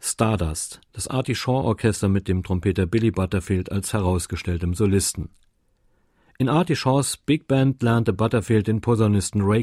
Stardust, das Artie Shaw Orchester mit dem Trompeter Billy Butterfield als herausgestelltem Solisten. In Artie Shaws Big Band lernte Butterfield den Posaunisten Ray